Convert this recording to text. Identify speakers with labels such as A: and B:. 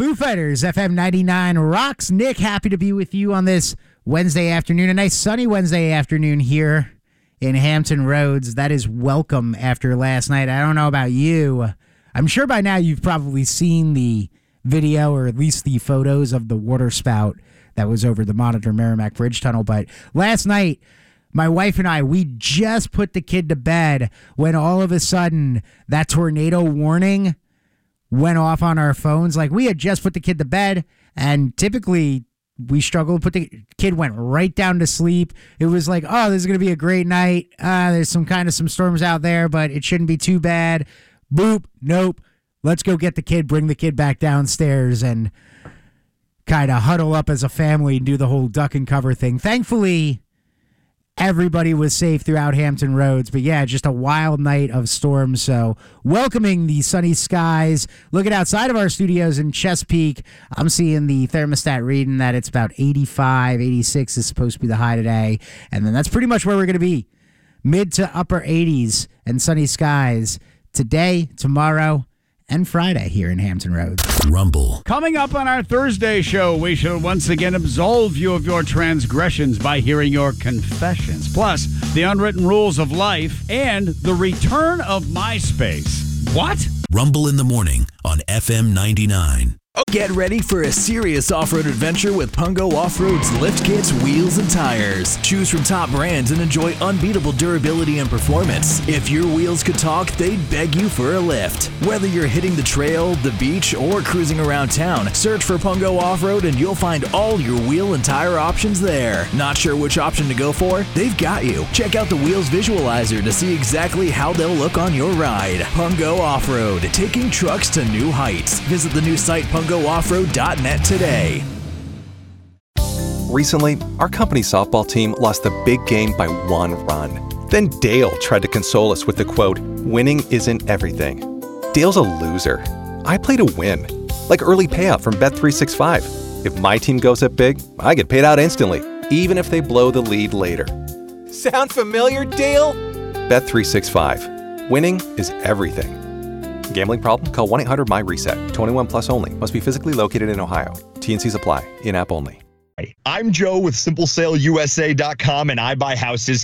A: Foo Fighters, FM 99 rocks. Nick, happy to be with you on this Wednesday afternoon. A nice sunny Wednesday afternoon here in Hampton Roads. That is welcome after last night. I don't know about you. I'm sure by now you've probably seen the video or at least the photos of the water spout that was over the Monitor Merrimack Bridge Tunnel. But last night, my wife and I, we just put the kid to bed when all of a sudden that tornado warning went off on our phones. Like, we had just put the kid to bed, and typically we struggled. The kid went right down to sleep. It was like, oh, this is going to be a great night. There's some storms out there, but it shouldn't be too bad. Boop. Nope. Let's go get the kid, bring the kid back downstairs, and kind of huddle up as a family and do the whole duck and cover thing. Thankfully, everybody was safe throughout Hampton Roads, but yeah, just a wild night of storms. So welcoming the sunny skies. Looking outside of our studios in Chesapeake, I'm seeing the thermostat reading that it's about 85, 86 is supposed to be the high today. And then that's pretty much where we're going to be. Mid to upper 80s and sunny skies today, tomorrow, and Friday here in Hampton Roads.
B: Rumble.
C: Coming up on our Thursday show, we shall once again absolve you of your transgressions by hearing your confessions. Plus, the unwritten rules of life and the return of MySpace. What?
B: Rumble in the morning on FM 99.
D: Get ready for a serious off-road adventure with Pungo Off-Road's lift kits, wheels, and tires. Choose from top brands and enjoy unbeatable durability and performance. If your wheels could talk, they'd beg you for a lift. Whether you're hitting the trail, the beach, or cruising around town, search for Pungo Off-Road and you'll find all your wheel and tire options there. Not sure which option to go for? They've got you. Check out the Wheels Visualizer to see exactly how they'll look on your ride. Pungo Off-Road, taking trucks to new heights. Visit the new site PungoOffroad.net today.
E: Recently, our company softball team lost the big game by 1 run. Then Dale tried to console us with the quote, "Winning isn't everything." Dale's a loser. I play to win. Like early payout from Bet365. If my team goes up big, I get paid out instantly, even if they blow the lead later. Sound familiar, Dale? Bet365. Winning is everything. Gambling problem? Call 1-800-MY-RESET. 21 plus only. Must be physically located in Ohio. T&Cs apply. In-app only.
F: I'm Joe with SimpleSaleUSA.com, and I buy houses